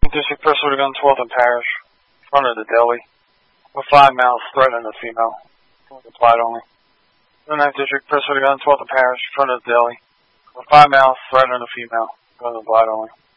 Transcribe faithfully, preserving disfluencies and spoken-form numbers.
ninth District, Pursuit of Gun, twelfth and Parish, in front of the deli, with five males threatening a female. Applied only. The ninth District, Pursuit of Gun, twelfth and Parish, in front of the deli, with five males threatening a female. Applied only.